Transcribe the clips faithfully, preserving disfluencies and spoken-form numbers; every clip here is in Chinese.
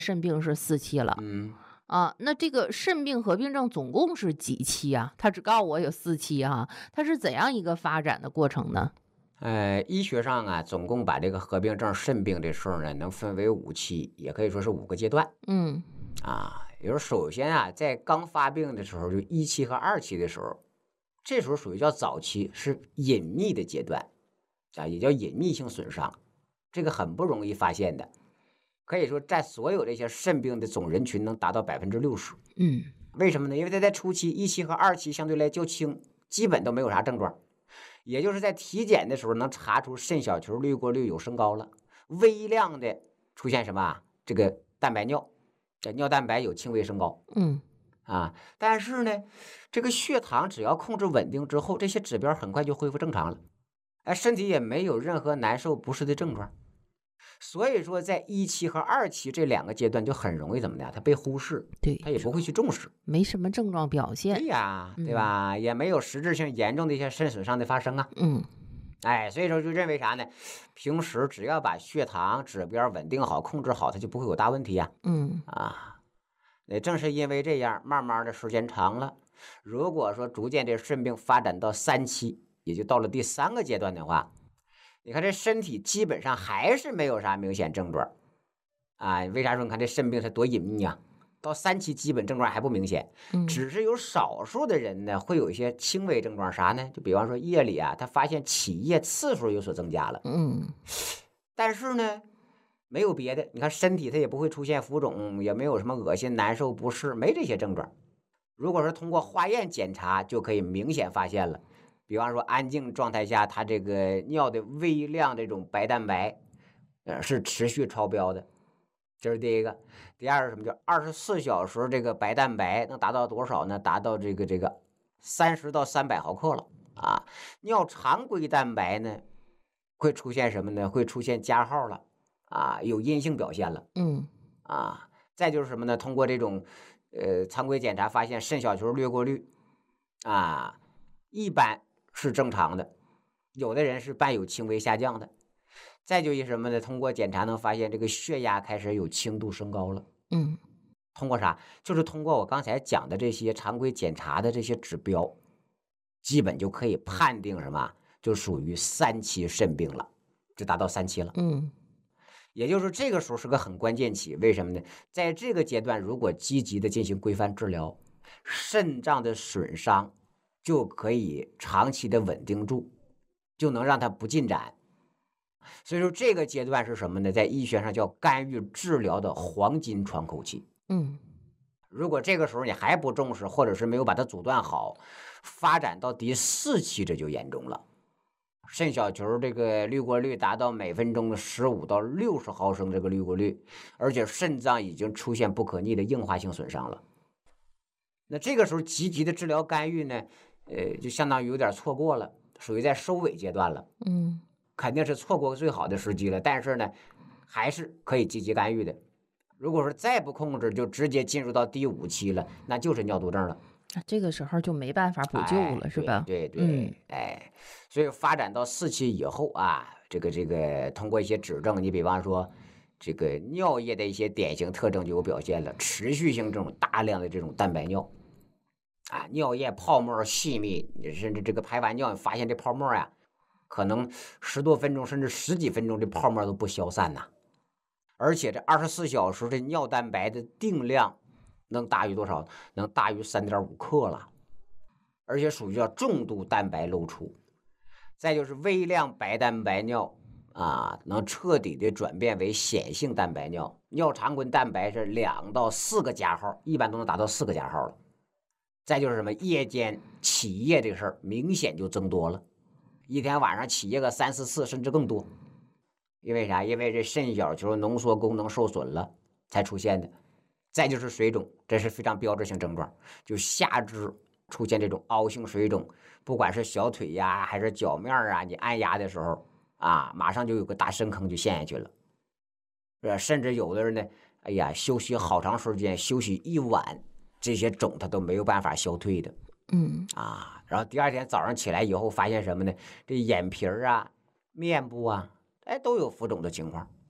肾病是四期了。 嗯。 啊，那这个肾病合并症总共是几期啊？他只告诉我有四期啊，它是怎样一个发展的过程呢？ 呃，医学上啊，总共把这个合并症肾病这事儿呢，能分为五期，也可以说是五个阶段。 嗯啊。也就是首先啊，在刚发病的时候，就一期和二期的时候，这时候属于叫早期，是隐秘的阶段，啊，也叫隐秘性损伤，这个很不容易发现的，可以说占所有这些肾病的总人群能达到百分之六十。 嗯为什么呢？因为它在初期，一期和二期相对来较轻，基本都没有啥症状。也就是在体检的时候能查出肾小球滤过率有升高了，微量的出现什么啊？这个蛋白尿，这尿蛋白有轻微升高嗯啊。但是呢，这个血糖只要控制稳定之后，这些指标很快就恢复正常了，哎，身体也没有任何难受不适的症状。所以说，在一期和二期这两个阶段就很容易怎么的，它被忽视， 对， 它也不会去重视。 没什么症状表对现。 呀，对嗯吧？也没有实质性严重的一些肾损伤的发生啊。 嗯哎，所以说就认为啥呢？平时只要把血糖指标稳定好、控制好，它就不会有大问题呀。 嗯啊，也正是因为这样，慢慢的时间长了，如果说逐渐这肾病发展到三期，也就到了第三个阶段的话，你看这身体基本上还是没有啥明显症状啊。为啥说你看这肾病它多隐秘啊？到三期基本症状还不明显， 嗯只是有少数的人呢会有一些轻微症状，啥呢？就比方说夜里啊，他发现起夜次数有所增加了， 嗯但是呢没有别的，你看身体它也不会出现浮肿，也没有什么恶心、难受、不适，没这些症状。如果说通过化验检查，就可以明显发现了。比方说安静状态下，它这个尿的微量这种白蛋白，呃，是持续超标的，这是第一个。第二是什么？叫二十四小时这个白蛋白能达到多少呢？达到这个这个三十到三百毫克了啊。尿常规蛋白呢，会出现什么呢？会出现加号了啊，有阴性表现了嗯啊。再就是什么呢？通过这种呃常规检查发现肾小球滤过率啊，一般是正常的，有的人是伴有轻微下降的。再就一什么呢？通过检查能发现这个血压开始有轻度升高了。 嗯通过啥？就是通过我刚才讲的这些常规检查的这些指标，基本就可以判定什么？就属于三期肾病了，就达到三期了。 嗯也就是这个时候是个很关键期，为什么呢？在这个阶段，如果积极的进行规范治疗，肾脏的损伤就可以长期的稳定住，就能让它不进展。所以说这个阶段是什么呢？在医学上叫干预治疗的黄金窗口期。 嗯如果这个时候你还不重视，或者是没有把它阻断好，发展到第四期这就严重了。肾小球这个滤过率达到每分钟的十五到六十毫升这个滤过率，而且肾脏已经出现不可逆的硬化性损伤了。那这个时候积极的治疗干预呢，呃，就相当于有点错过了，属于在收尾阶段了。 嗯肯定是错过最好的时机了，但是呢，还是可以积极干预的。如果说再不控制，就直接进入到第五期了，那就是尿毒症了。 这个时候就没办法补救了， 哎、 是吧？ 对对对， 嗯哎，所以发展到四期以后啊，这个这个通过一些指证，你比方说这个尿液的一些典型特征就有表现了，持续性这种大量的这种蛋白尿啊，尿液泡沫细密，你甚至这个排完尿，你发现这泡沫呀、可能十多分钟甚至十几分钟这泡沫都不消散呐。而且这二十四小时的尿蛋白的定量能大于多少？能大于三点五克了，而且属于叫重度蛋白漏出。再就是微量白蛋白尿啊，能彻底的转变为显性蛋白尿。尿常规蛋白是两到四个加号，一般都能达到四个加号了。再就是什么夜间起夜这事儿明显就增多了，一天晚上起夜个三四次甚至更多。因为啥？因为这肾小球浓缩功能受损了才出现的。再就是水肿，这是非常标志性症状，就下肢出现这种凹性水肿，不管是小腿呀还是脚面啊，你按压的时候啊，马上就有个大深坑就陷下去了。是吧？甚至有的人呢，哎呀，休息好长时间，休息一晚，这些肿它都没有办法消退的。 嗯啊，然后第二天早上起来以后，发现什么呢？这眼皮儿啊、面部啊，哎，都有浮肿的情况。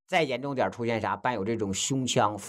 再严重点出现啥？伴有这种胸腔、